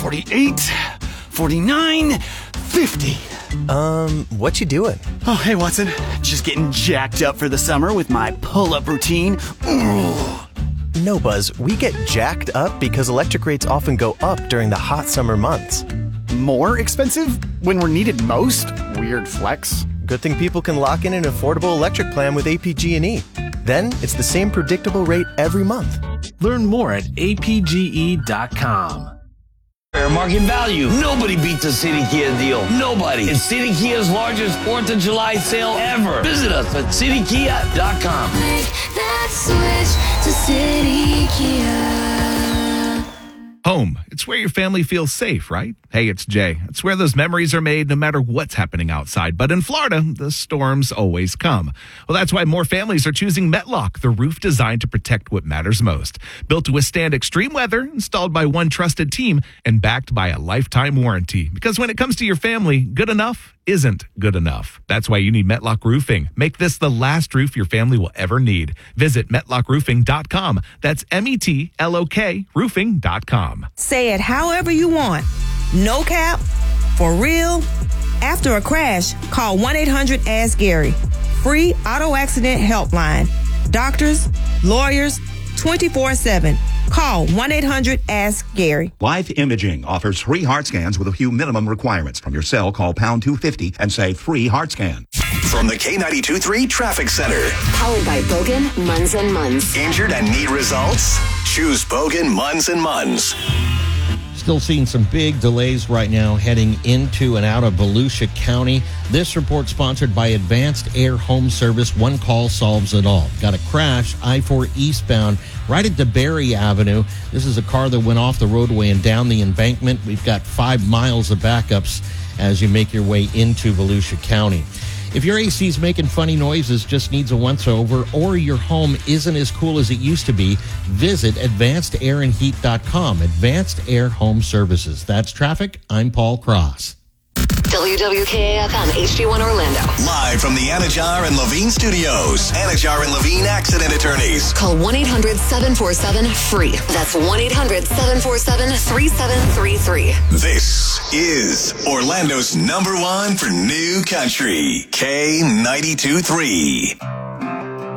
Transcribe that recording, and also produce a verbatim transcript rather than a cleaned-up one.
forty-eight, forty-nine, fifty. Um, what you doing? Oh, hey, Watson. Just getting jacked up for the summer with my pull-up routine. Ooh. No, Buzz, we get jacked up because electric rates often go up during the hot summer months. More expensive when we're needed most? Weird flex. Good thing people can lock in an affordable electric plan with A P G and E. Then it's the same predictable rate every month. Learn more at A P G E dot com. Fair market value. Nobody beat the City Kia deal. Nobody. It's City Kia's largest fourth of July sale ever. Visit us at city kia dot com. Make that switch to City Kia. Home. It's where your family feels safe, right? Hey, it's Jay. It's where those memories are made no matter what's happening outside. But in Florida, the storms always come. Well, that's why more families are choosing Metlock, the roof designed to protect what matters most. Built to withstand extreme weather, installed by one trusted team, and backed by a lifetime warranty. Because when it comes to your family, good enough isn't good enough. That's why you need Metlock Roofing. Make this the last roof your family will ever need. Visit metlock roofing dot com. That's M E T L O K roofing dot com. Say it however you want. No cap, for real. After a crash, call one eight hundred ask Gary. Free auto accident helpline. Doctors, lawyers, twenty-four seven. Call one eight hundred ask Gary. Life Imaging offers free heart scans with a few minimum requirements. From your cell, call pound two fifty and say free heart scan. From the K ninety-two point three Traffic Center. Powered by Bogan, Munz and Munz. Injured and need results? Choose Bogan, Munz and Munz. Still seeing some big delays right now heading into and out of Volusia County. This report sponsored by Advanced Air Home Service. One call solves it all. Got a crash, I four eastbound, right at DeBerry Avenue. This is a car that went off the roadway and down the embankment. We've got five miles of backups as you make your way into Volusia County. If your A C's making funny noises, just needs a once-over, or your home isn't as cool as it used to be, visit advanced air and heat dot com. Advanced Air Home Services. That's traffic. I'm Paul Cross. W W K A F M H D one Orlando. Live from the Anajar and Levine Studios. Anajar and Levine Accident Attorneys. Call one eight hundred seven four seven free. That's one eight hundred seven four seven three seven three three. This is Orlando's number one for new country. K ninety-two point three.